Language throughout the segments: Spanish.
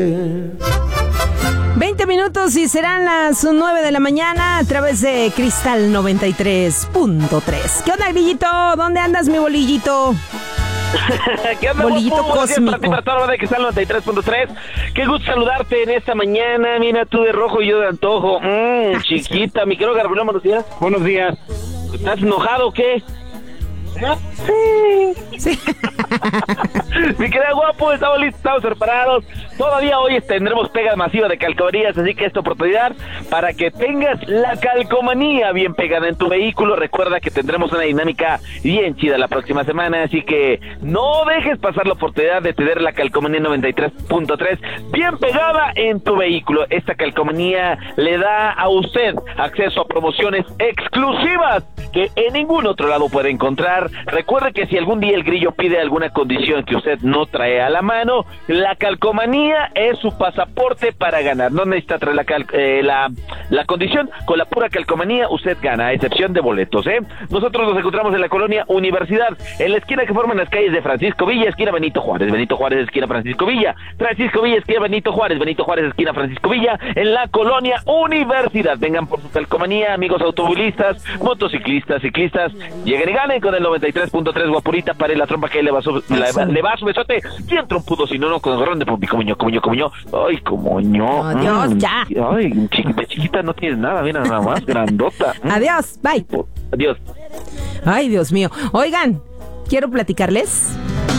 20 minutos y serán las 9 de la mañana a través de Cristal 93.3. ¿Qué onda, Grillito? ¿Dónde andas, mi bolillito? ¿Qué onda, bolillito cósmico? Para toda la hora de Cristal 93.3. Qué gusto saludarte en esta mañana. Mira, tú de rojo y yo de antojo. Chiquita, mi querido Garbulón, buenos días. Buenos días. ¿Estás enojado o qué? Sí. Mi querido guapo, estamos listos, estamos preparados. Todavía hoy tendremos pega masiva de calcomanías, así que esta oportunidad para que tengas la calcomanía bien pegada en tu vehículo. Recuerda que tendremos una dinámica bien chida la próxima semana, así que no dejes pasar la oportunidad de tener la calcomanía 93.3 bien pegada en tu vehículo. Esta calcomanía le da a usted acceso a promociones exclusivas que en ningún otro lado puede encontrar. Recuerde que si algún día el Grillo pide alguna condición que usted no trae a la mano, la calcomanía es su pasaporte para ganar. No necesita traer la condición, con la pura calcomanía usted gana, a excepción de boletos, Nosotros nos encontramos en la colonia Universidad, en la esquina que forman las calles de Francisco Villa, esquina Benito Juárez, esquina Francisco Villa, esquina Benito Juárez, esquina Francisco Villa, en la colonia Universidad. Vengan por su calcomanía, amigos automovilistas, motociclistas, ciclistas, lleguen y ganen con el 93.3, guapurita, pare la trompa que le va a su besote, bien trompudo, si no, con gorrón de pompi, comuño. Ay, comuño. Adiós, ya. Ay, chiquita, no tienes nada, mira, nada más, grandota. Adiós, bye. Adiós. Ay, Dios mío. Oigan, quiero platicarles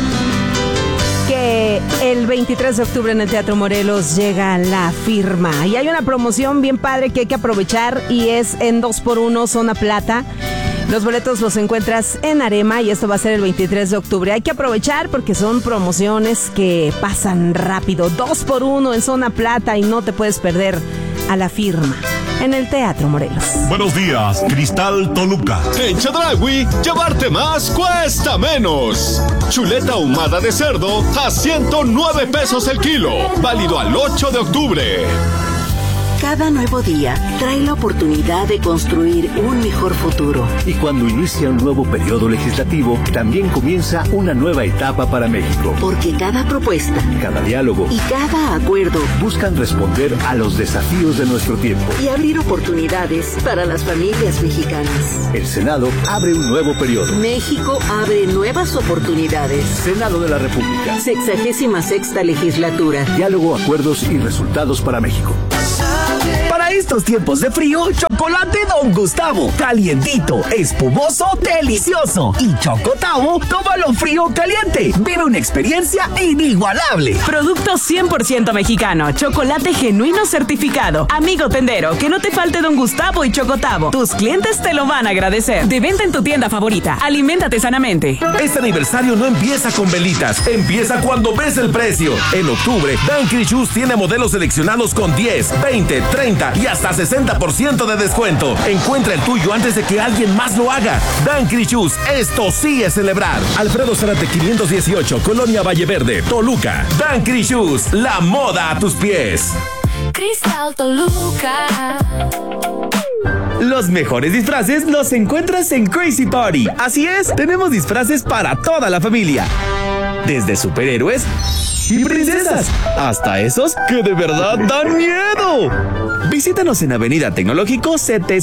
que el 23 de octubre en el Teatro Morelos llega La Firma. Y hay una promoción bien padre que hay que aprovechar y es en 2x1 Zona Plata. Los boletos los encuentras en Arema y esto va a ser el 23 de octubre. Hay que aprovechar porque son promociones que pasan rápido. 2x1 en Zona Plata y no te puedes perder a La Firma en el Teatro Morelos. Buenos días, Cristal Toluca. En Chedraui, llevarte más cuesta menos. Chuleta ahumada de cerdo a 109 pesos el kilo. Válido al 8 de octubre. Cada nuevo día trae la oportunidad de construir un mejor futuro. Y cuando inicia un nuevo periodo legislativo, también comienza una nueva etapa para México. Porque cada propuesta, cada diálogo y cada acuerdo buscan responder a los desafíos de nuestro tiempo y abrir oportunidades para las familias mexicanas. El Senado abre un nuevo periodo. México abre nuevas oportunidades. Senado de la República. 66ª legislatura. Diálogo, acuerdos y resultados para México. Para estos tiempos de frío, chocolate Don Gustavo. Calientito, espumoso, delicioso. Y Chocotavo, tómalo frío o caliente. Vive una experiencia inigualable. Producto 100% mexicano. Chocolate genuino certificado. Amigo tendero, que no te falte Don Gustavo y Chocotavo. Tus clientes te lo van a agradecer. De venta en tu tienda favorita. Aliméntate sanamente. Este aniversario no empieza con velitas. Empieza cuando ves el precio. En octubre, Dunkin' Shoes tiene modelos seleccionados con 10, 20, 30 y hasta 60% de descuento. Encuentra el tuyo antes de que alguien más lo haga. Dunkin' Shoes, esto sí es celebrar. Alfredo Zárate 518, Colonia Valle Verde, Toluca. Dunkin' Shoes, la moda a tus pies. Cristal Toluca. Los mejores disfraces los encuentras en Crazy Party. Así es, tenemos disfraces para toda la familia. Desde superhéroes y princesas, hasta esos que de verdad dan miedo. Visítanos en Avenida Tecnológico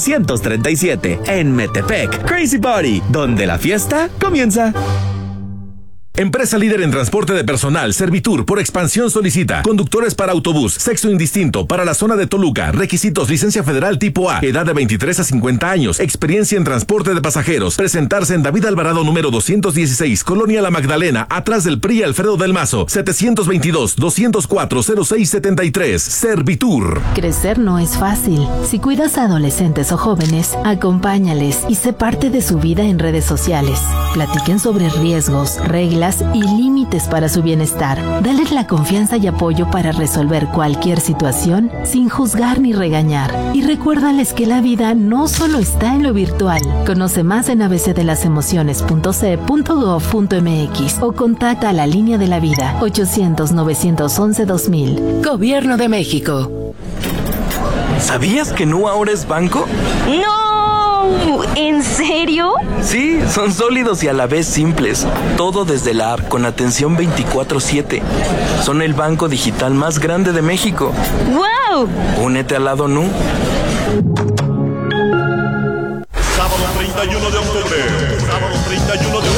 737, en Metepec. Crazy Party, donde la fiesta comienza. Empresa líder en transporte de personal, Servitur, por expansión solicita conductores para autobús, sexo indistinto, para la zona de Toluca, requisitos, licencia federal tipo A, edad de 23 a 50 años, experiencia en transporte de pasajeros, presentarse en David Alvarado número 216, Colonia La Magdalena, atrás del PRI Alfredo del Mazo, 722-204-0673, Servitur. Crecer no es fácil. Si cuidas a adolescentes o jóvenes, acompáñales y sé parte de su vida en redes sociales. Platiquen sobre riesgos, reglas y límites para su bienestar. Dales la confianza y apoyo para resolver cualquier situación sin juzgar ni regañar. Y recuérdales que la vida no solo está en lo virtual. Conoce más en abcdelasemociones.ce.gov.mx o contacta a la Línea de la Vida 800-911-2000. Gobierno de México. ¿Sabías que Nu ahora es banco? ¡No! ¡Wow! ¿En serio? Sí, son sólidos y a la vez simples. Todo desde la app con atención 24/7. Son el banco digital más grande de México. ¡Wow! Únete al lado Nu. Sábado 31 de octubre.